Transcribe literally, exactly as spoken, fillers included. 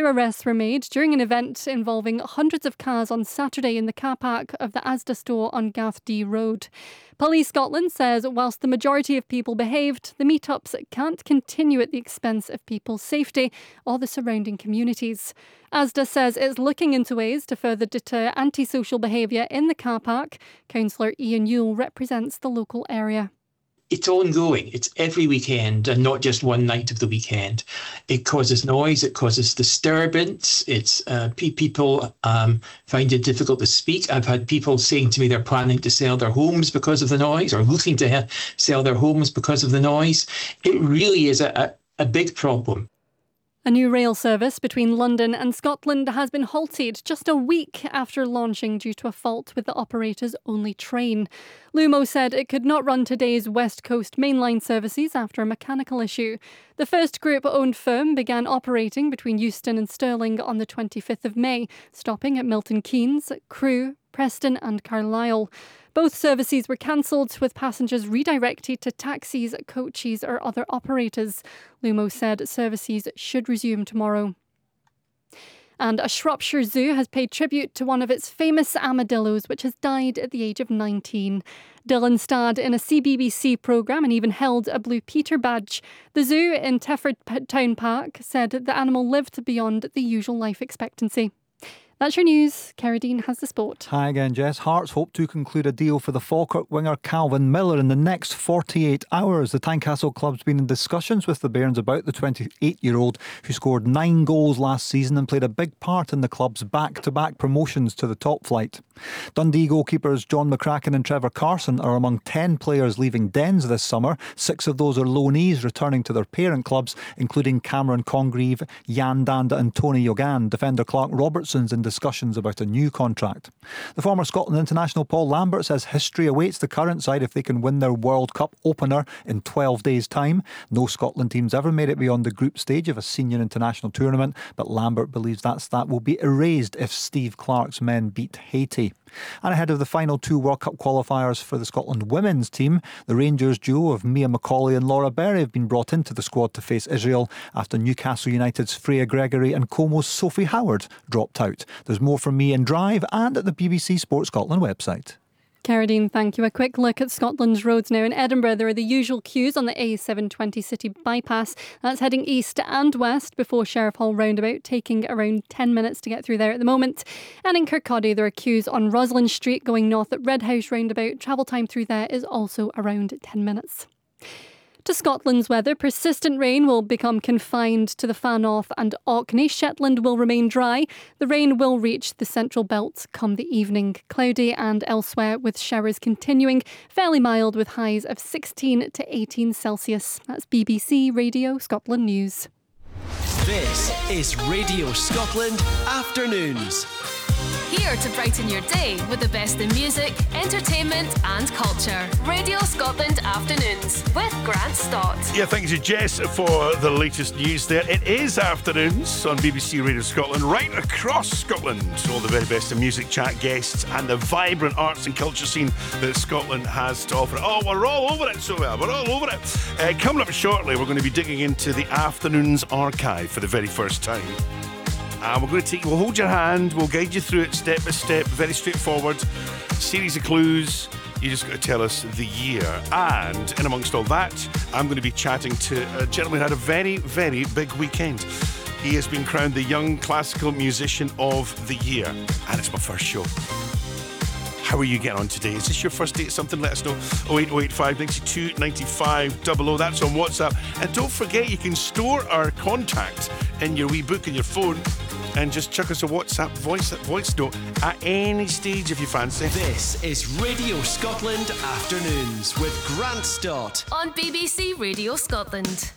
arrests were made during an event involving hundreds of cars on Saturday in the car park of the Asda store on Garthdee Road. Police Scotland says whilst the majority of people behaved, the meetups can't continue at the expense of people's safety or the surrounding communities. Asda says it's looking into ways to further deter antisocial behaviour in the car park. Councillor Ian Yule represents the local area. It's ongoing. It's every weekend and not just one night of the weekend. It causes noise. It causes disturbance. It's uh, pe- people um, find it difficult to speak. I've had people saying to me they're planning to sell their homes because of the noise, or looking to ha- sell their homes because of the noise. It really is a, a, a big problem. A new rail service between London and Scotland has been halted just a week after launching due to a fault with the operator's only train. Lumo said it could not run today's West Coast mainline services after a mechanical issue. The first group-owned firm began operating between Euston and Stirling on the twenty-fifth of May, stopping at Milton Keynes, Crewe, Preston and Carlisle. Both services were cancelled, with passengers redirected to taxis, coaches or other operators. Lumo said services should resume tomorrow. And a Shropshire zoo has paid tribute to one of its famous armadillos, which has died at the age of nineteen. Dylan starred in a C B B C programme and even held a Blue Peter badge. The zoo in Tefford Town Park said the animal lived beyond the usual life expectancy. That's your news. Carradine has the sport. Hi again, Jess. Hearts hope to conclude a deal for the Falkirk winger Calvin Miller in the next forty-eight hours. The Tynecastle club's been in discussions with the Bairns about the twenty-eight-year-old who scored nine goals last season and played a big part in the club's back-to-back promotions to the top flight. Dundee goalkeepers John McCracken and Trevor Carson are among ten players leaving Dens this summer. Six of those are loanees returning to their parent clubs, including Cameron Congreve, Jan Danda and Tony Yogan. Defender Clark Robertson's in discussions about a new contract. The former Scotland international Paul Lambert says history awaits the current side if they can win their World Cup opener in twelve days' time. No Scotland team's ever made it beyond the group stage of a senior international tournament, but Lambert believes that stat will be erased if Steve Clarke's men beat Haiti. And ahead of the final two World Cup qualifiers for the Scotland women's team, the Rangers duo of Mia Macaulay and Laura Berry have been brought into the squad to face Israel after Newcastle United's Freya Gregory and Como's Sophie Howard dropped out. There's more from me in Drive and at the B B C Sport Scotland website. Carradine, thank you. A quick look at Scotland's roads now. In Edinburgh, there are the usual queues on the A seven twenty City bypass. That's heading east and west before Sheriff Hall roundabout, taking around ten minutes to get through there at the moment. And in Kirkcaldy, there are queues on Roslyn Street going north at Red House roundabout. Travel time through there is also around ten minutes. To Scotland's weather, persistent rain will become confined to the Far North and Orkney. Shetland will remain dry. The rain will reach the central belt come the evening. Cloudy and elsewhere with showers continuing. Fairly mild with highs of sixteen to eighteen Celsius. That's B B C Radio Scotland News. This is Radio Scotland Afternoons. Here to brighten your day with the best in music, entertainment and culture. Radio Scotland Afternoons with Grant Stott. Yeah, thank you to Jess for the latest news there. It is Afternoons on B B C Radio Scotland, right across Scotland. All the very best in music, chat, guests and the vibrant arts and culture scene that Scotland has to offer. Oh, we're all over it so well. We're all over it. Uh, coming up shortly, we're going to be digging into the Afternoons archive for the very first time. Uh, we're going to take, we'll hold your hand, we'll guide you through it step by step, very straightforward, series of clues. You just got to tell us the year. And in amongst all that, I'm going to be chatting to a gentleman who had a very, very big weekend. He has been crowned the Young Classical Musician of the Year, and it's my first show. How are you getting on today? Is this your first date? Something, let us know. oh eight oh eight five nine two nine five double oh. That's on WhatsApp. And don't forget, you can store our contact in your wee book in your phone and just chuck us a WhatsApp voice voice note at any stage if you fancy. This is Radio Scotland Afternoons with Grant Stott on B B C Radio Scotland.